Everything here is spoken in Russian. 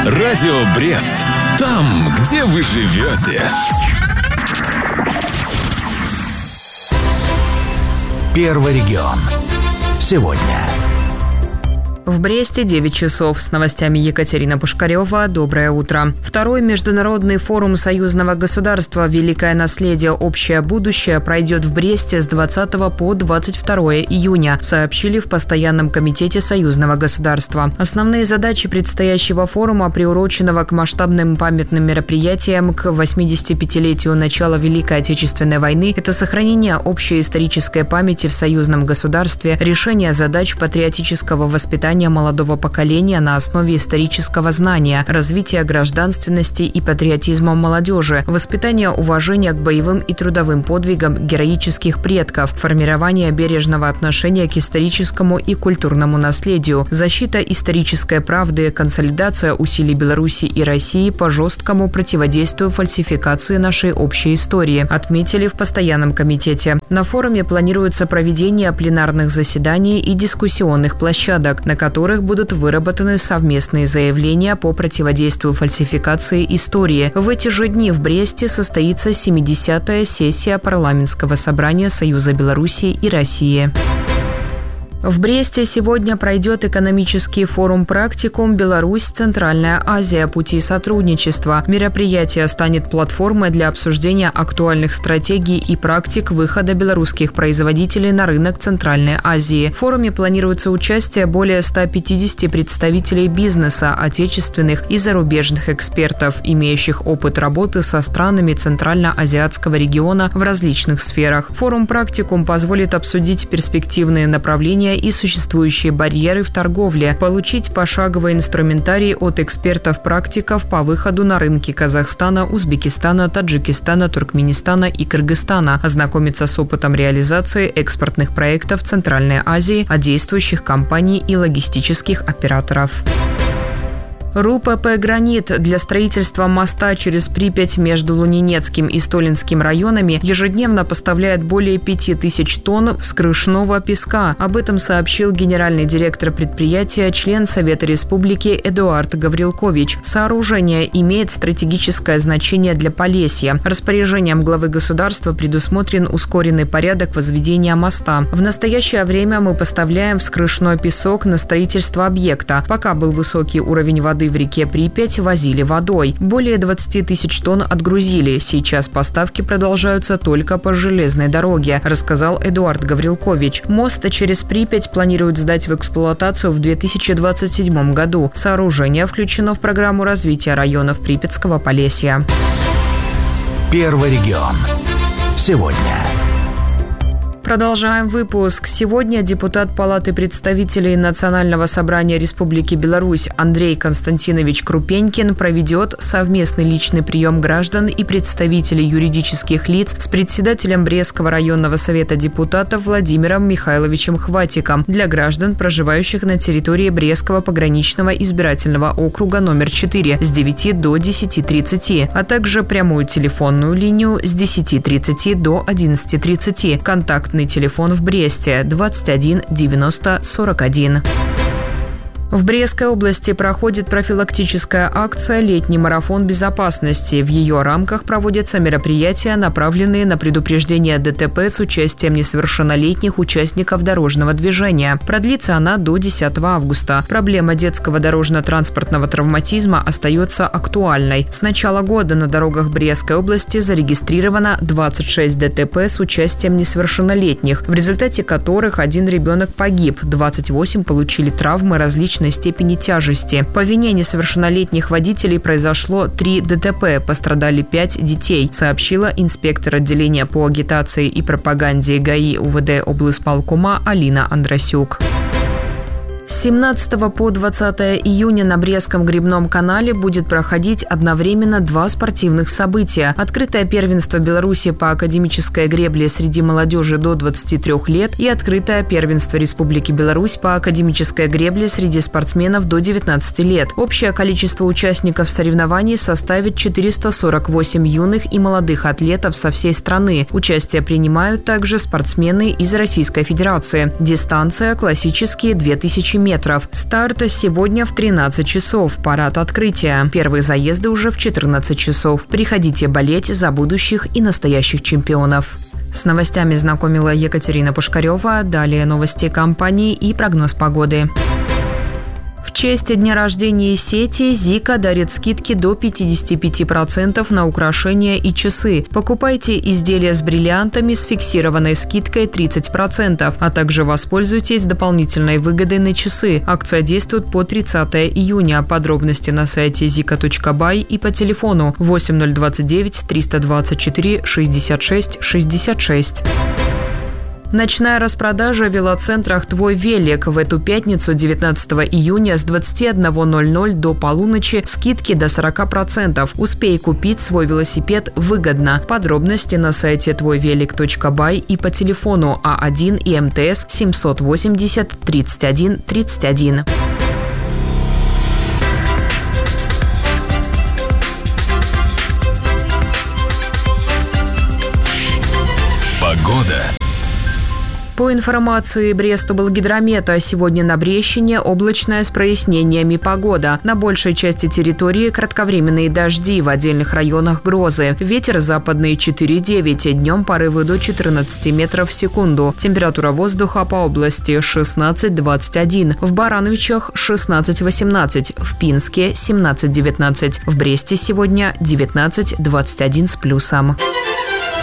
Радио Брест. Там, где вы живете. Первый регион. Сегодня. В Бресте 9 часов. С новостями Екатерина Пушкарева. Доброе утро. Второй международный форум союзного государства «Великое наследие. Общее будущее» пройдет в Бресте с 20 по 22 июня, сообщили в Постоянном комитете союзного государства. Основные задачи предстоящего форума, приуроченного к масштабным памятным мероприятиям к 85-летию начала Великой Отечественной войны, это сохранение общей исторической памяти в союзном государстве, решение задач патриотического воспитания молодого поколения на основе исторического знания, развития гражданственности и патриотизма молодежи, воспитание уважения к боевым и трудовым подвигам героических предков, формирование бережного отношения к историческому и культурному наследию, защита исторической правды, консолидация усилий Беларуси и России по жесткому противодействию фальсификации нашей общей истории, отметили в Постоянном комитете. На форуме планируется проведение пленарных заседаний и дискуссионных площадок, на которых будут выработаны совместные заявления по противодействию фальсификации истории. В эти же дни в Бресте состоится 70-я сессия парламентского собрания Союза Беларуси и России. В Бресте сегодня пройдет экономический форум «Практикум. Беларусь. Центральная Азия. Пути сотрудничества». Мероприятие станет платформой для обсуждения актуальных стратегий и практик выхода белорусских производителей на рынок Центральной Азии. В форуме планируется участие более 150 представителей бизнеса, отечественных и зарубежных экспертов, имеющих опыт работы со странами Центрально-Азиатского региона в различных сферах. Форум «Практикум» позволит обсудить перспективные направления и существующие барьеры в торговле, получить пошаговый инструментарий от экспертов-практиков по выходу на рынки Казахстана, Узбекистана, Таджикистана, Туркменистана и Кыргызстана, ознакомиться с опытом реализации экспортных проектов Центральной Азии от действующих компаний и логистических операторов. РУПП «Гранит» для строительства моста через Припять между Лунинецким и Столинским районами ежедневно поставляет более 5000 тонн вскрышного песка. Об этом сообщил генеральный директор предприятия, член Совета Республики Эдуард Гаврилкович. Сооружение имеет стратегическое значение для Полесья. Распоряжением главы государства предусмотрен ускоренный порядок возведения моста. В настоящее время мы поставляем вскрышной песок на строительство объекта. Пока был высокий уровень воды в реке Припять, возили водой. Более 20 тысяч тонн отгрузили. Сейчас поставки продолжаются только по железной дороге, рассказал Эдуард Гаврилкович. Мост через Припять планируют сдать в эксплуатацию в 2027 году. Сооружение включено в программу развития районов Припятского Полесья. Первый регион. Сегодня. Продолжаем выпуск. Сегодня депутат Палаты представителей Национального собрания Республики Беларусь Андрей Константинович Крупенькин проведет совместный личный прием граждан и представителей юридических лиц с председателем Брестского районного совета депутатов Владимиром Михайловичем Хватиком для граждан, проживающих на территории Брестского пограничного избирательного округа номер 4 с 9 до 10:30, а также прямую телефонную линию с 10:30 до 11:30. Контактный телефон в Бресте 21 90 41. В Брестской области проходит профилактическая акция «Летний марафон безопасности». В ее рамках проводятся мероприятия, направленные на предупреждение ДТП с участием несовершеннолетних участников дорожного движения. Продлится она до 10 августа. Проблема детского дорожно-транспортного травматизма остается актуальной. С начала года на дорогах Брестской области зарегистрировано 26 ДТП с участием несовершеннолетних, в результате которых один ребенок погиб, 28 получили травмы различных степени тяжести. По вине несовершеннолетних водителей произошло 3 ДТП, пострадали 5 детей, сообщила инспектор отделения по агитации и пропаганде ГАИ УВД облисполкома Алина Андросюк. С 17 по 20 июня на Брестском гребном канале будет проходить одновременно 2 спортивных события. Открытое первенство Беларуси по академической гребле среди молодежи до 23 лет и открытое первенство Республики Беларусь по академической гребле среди спортсменов до 19 лет. Общее количество участников соревнований составит 448 юных и молодых атлетов со всей страны. Участие принимают также спортсмены из Российской Федерации. Дистанция классические 2000 метров. Старт сегодня в 13 часов. Парад открытия. Первые заезды уже в 14 часов. Приходите болеть за будущих и настоящих чемпионов. С новостями знакомила Екатерина Пушкарева. Далее новости компании и прогноз погоды. В честь дня рождения сети «Зика» дарит скидки до 55% на украшения и часы. Покупайте изделия с бриллиантами с фиксированной скидкой 30%, а также воспользуйтесь дополнительной выгодой на часы. Акция действует по 30 июня. Подробности на сайте zika.by и по телефону 8029 324 66 66. Ночная распродажа в велоцентрах «Твой велик». В эту пятницу, 19 июня, с 21:00 до полуночи скидки до 40%. Успей купить свой велосипед выгодно. Подробности на сайте твойвелик.бай и по телефону А1 и МТС 780 31 31. Погода. По информации Брест-Облгидромета, сегодня на Брещине облачная с прояснениями погода. На большей части территории кратковременные дожди, в отдельных районах грозы. Ветер западный 4,9, днем порывы до 14 метров в секунду. Температура воздуха по области 16-21, в Барановичах 16-18, в Пинске 17-19, в Бресте сегодня 19-21 с плюсом.